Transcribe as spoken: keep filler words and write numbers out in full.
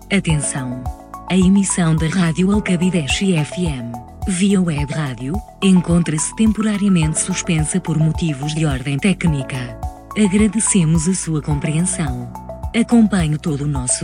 Atenção! A emissão da Rádio Alcabideche F M, via web rádio, encontra-se temporariamente suspensa por motivos de ordem técnica. Agradecemos a sua compreensão. Acompanhe todo o nosso